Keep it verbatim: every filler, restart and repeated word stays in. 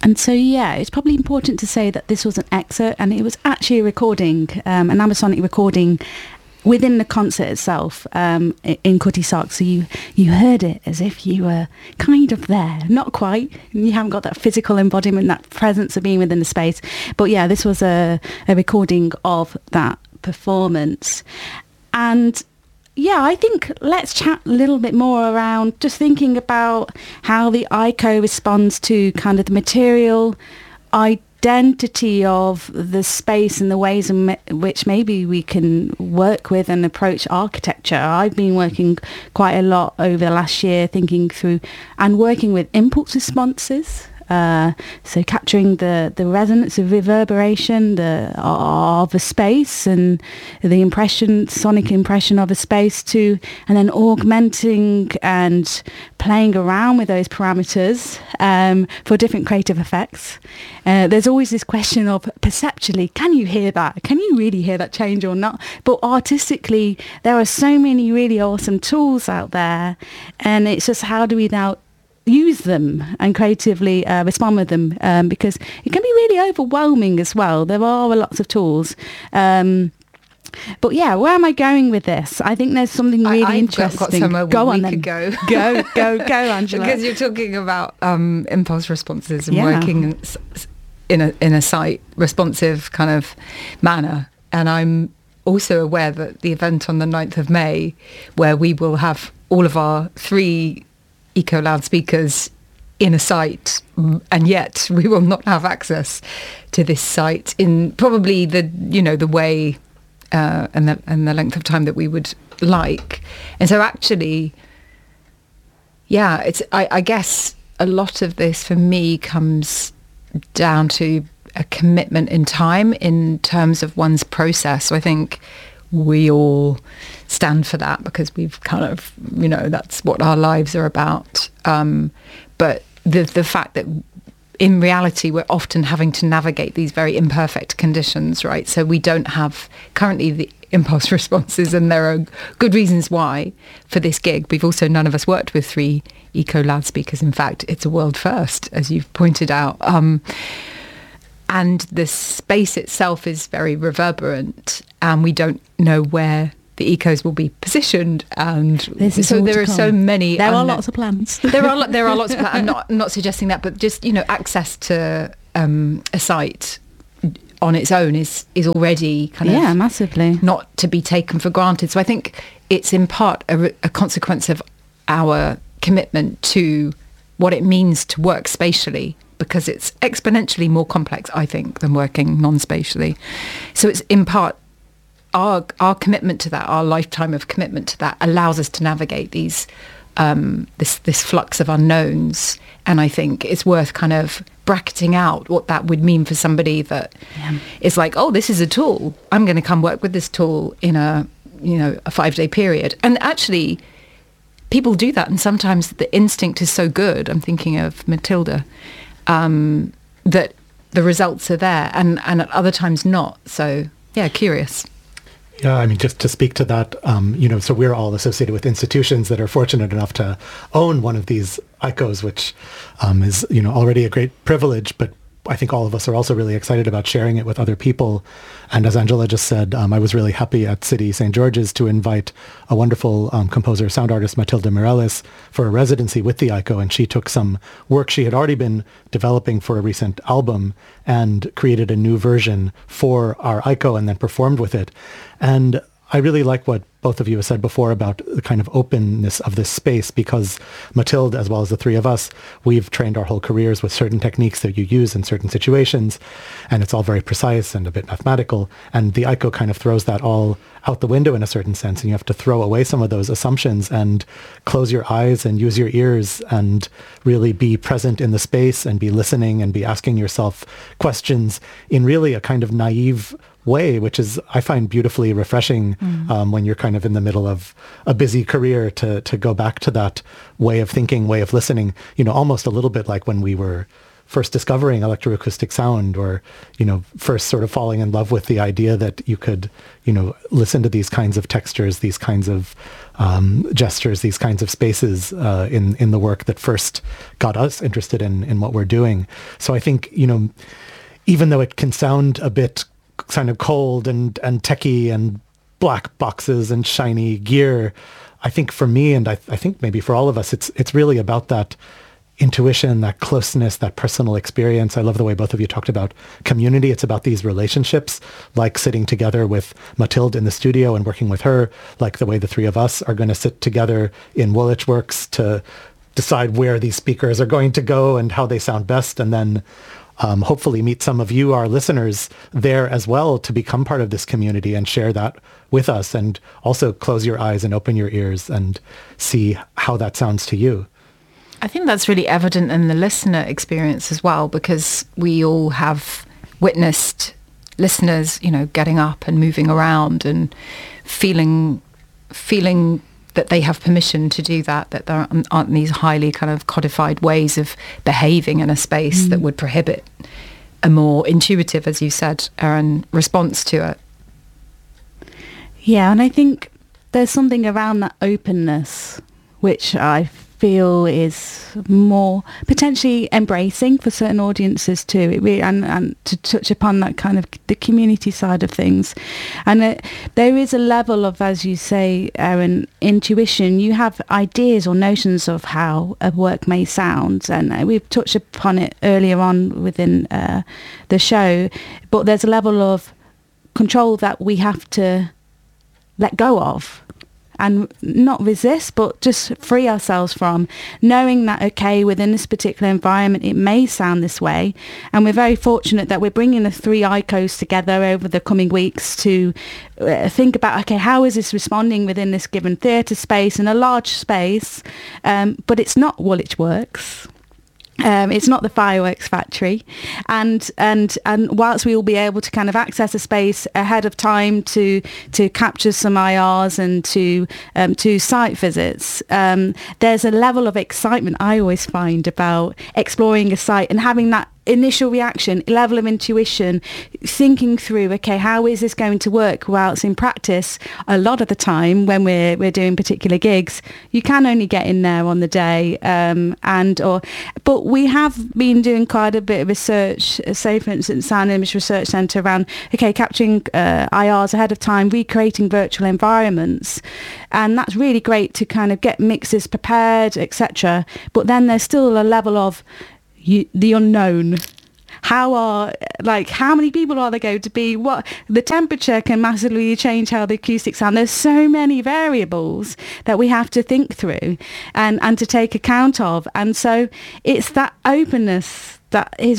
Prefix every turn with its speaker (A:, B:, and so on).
A: And so, yeah, it's probably important to say that this was an excerpt, and it was actually a recording, um, an Amazonic recording within the concert itself, um, in Cutty Sark. So you, you heard it as if you were kind of there. Not quite. You haven't got that physical embodiment, that presence of being within the space. But yeah, this was a, a recording of that performance. And yeah, I think let's chat a little bit more around just thinking about how the I C O responds to kind of the material identity of the space and the ways in me- which maybe we can work with and approach architecture. I've been working quite a lot over the last year thinking through and working with impulse responses. Uh, so capturing the, the resonance of reverberation the, of a space and the impression, sonic impression of a space too, and then augmenting and playing around with those parameters um, for different creative effects. Uh, there's always this question of perceptually, can you hear that? Can you really hear that change or not? But artistically, there are so many really awesome tools out there, and it's just how do we now use them and creatively uh, respond with them, um, because it can be really overwhelming as well. There are lots of tools. Um, but yeah, where am I going with this? I think there's something really
B: I, I've
A: interesting.
B: Got somewhere
A: go
B: we
A: on
B: could
A: then.
B: go.
A: go, go, go, Angela.
B: Because you're talking about um, impulse responses and
A: Yeah.
B: working in a in a site responsive kind of manner. And I'm also aware that the event on the ninth of May, where we will have all of our three eco loudspeakers in a site, and yet we will not have access to this site in probably the you know the way uh, and the and the length of time that we would like. And so actually, yeah, it's I, I guess a lot of this for me comes down to a commitment in time in terms of one's process. So I think we all stand for that because we've kind of, you know, that's what our lives are about. Um, but the the fact that in reality we're often having to navigate these very imperfect conditions, right? So we don't have currently the impulse responses, and there are good reasons why for this gig. We've also, none of us worked with three eco loudspeakers. In fact, it's a world first, as you've pointed out. Um, and the space itself is very reverberant, and we don't know where the ecos will be positioned, and so there are so many.
A: There are lots of plans.
B: there are there are lots of plans. I'm not I'm not suggesting that, but just, you know, access to um, a site on its own is is already kind of
A: yeah, massively
B: not to be taken for granted. So I think it's in part a, a consequence of our commitment to what it means to work spatially, because it's exponentially more complex, I think, than working non-spatially. So it's in part our our commitment to that, our lifetime of commitment to that, allows us to navigate these um, this this flux of unknowns. And I think it's worth kind of bracketing out what that would mean for somebody that yeah. is like, oh, this is a tool. I'm going to come work with this tool in a you know a five day period. And actually, people do that, and sometimes the instinct is so good. I'm thinking of Matilda, um, that the results are there, and and at other times not. So yeah, curious.
C: Yeah, I mean, just to speak to that, um, you know, so we're all associated with institutions that are fortunate enough to own one of these I C Os, which um, is, you know, already a great privilege, but I think all of us are also really excited about sharing it with other people. And as Angela just said, um, I was really happy at City Saint George's to invite a wonderful um, composer, sound artist, Matilda Mireles, for a residency with the I C O. And she took some work she had already been developing for a recent album and created a new version for our I C O and then performed with it. And I really like what both of you have said before about the kind of openness of this space, because Matilda, as well as the three of us, we've trained our whole careers with certain techniques that you use in certain situations, and it's all very precise and a bit mathematical, and the I C O kind of throws that all out the window in a certain sense, and you have to throw away some of those assumptions and close your eyes and use your ears and really be present in the space and be listening and be asking yourself questions in really a kind of naive way, which is, I find, beautifully refreshing mm. um, when you're kind of in the middle of a busy career to to go back to that way of thinking, way of listening, you know, almost a little bit like when we were first discovering electroacoustic sound, or, you know, first sort of falling in love with the idea that you could, you know, listen to these kinds of textures, these kinds of um, gestures, these kinds of spaces uh, in, in the work that first got us interested in, in what we're doing. So I think, you know, even though it can sound a bit kind of cold and, and techie and black boxes and shiny gear, I think for me, and I, I think maybe for all of us, it's it's really about that intuition, that closeness, that personal experience. I love the way both of you talked about community. It's about these relationships, like sitting together with Mathilde in the studio and working with her, like the way the three of us are going to sit together in Woolwich Works to decide where these speakers are going to go and how they sound best, and then Um, hopefully meet some of you, our listeners, there as well, to become part of this community and share that with us, and also close your eyes and open your ears and see how that sounds to you.
B: I think that's really evident in the listener experience as well, because we all have witnessed listeners, you know, getting up and moving around and feeling feeling that they have permission to do that, that there aren't these highly kind of codified ways of behaving in a space mm. that would prohibit a more intuitive, as you said, Erin, response to it.
A: Yeah, and I think there's something around that openness which I feel is more potentially embracing for certain audiences too. It really, and, and to touch upon that kind of the community side of things. And it, there is a level of, as you say, Erin, intuition. You have ideas or notions of how a work may sound, and we've touched upon it earlier on within uh, the show, but there's a level of control that we have to let go of, and not resist, but just free ourselves from, knowing that, okay, within this particular environment, it may sound this way. And we're very fortunate that we're bringing the three I C Os together over the coming weeks to uh, think about, okay, how is this responding within this given theatre space, in a large space, um, but it's not Woolwich Works. Um, it's not the fireworks factory, and and and whilst we will be able to kind of access a space ahead of time to to capture some I Rs and to um, to site visits, um, there's a level of excitement I always find about exploring a site and having that initial reaction, level of intuition, thinking through, okay, how is this going to work? Whilst in practice, a lot of the time when we're we're doing particular gigs, you can only get in there on the day, um, and or, but we have been doing quite a bit of research, say for instance, Sound Image Research Centre, around, okay, capturing uh, I Rs ahead of time, recreating virtual environments, and that's really great to kind of get mixes prepared, et cetera. But then there's still a level of You, the unknown. How are, like, how many people are there going to be? What, the temperature can massively change how the acoustics sound. There's so many variables that we have to think through and, and to take account of. And so it's that openness that is